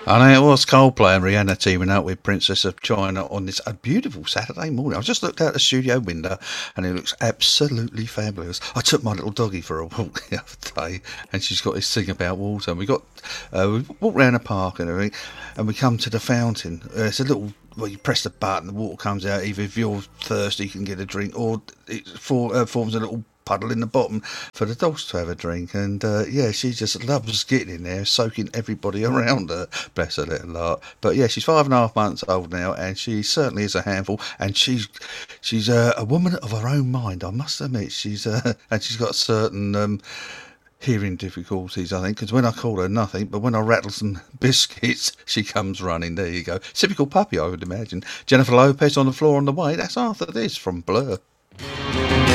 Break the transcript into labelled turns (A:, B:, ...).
A: I know it was Coldplay and Rihanna teaming up with Princess of China on this a beautiful Saturday morning. I just looked out the studio window and it looks absolutely fabulous. I took my little doggy for a walk the other day and she's got this thing about water. And we walked around the park and everything and we come to the fountain. It's a little, well, you press the button, the water comes out. Either if you're thirsty, you can get a drink, or it forms a little puddle in the bottom for the dogs to have a drink. And yeah, she just loves getting in there, soaking everybody around her. Bless her little heart. But yeah, she's 5.5 months old now, and she certainly is a handful. And she's a woman of her own mind, I must admit. And she's got certain hearing difficulties, I think, because when I call her nothing, but when I rattle some biscuits, she comes running. There you go. Typical puppy, I would imagine. Jennifer Lopez on the floor on the way. That's after this from Blur.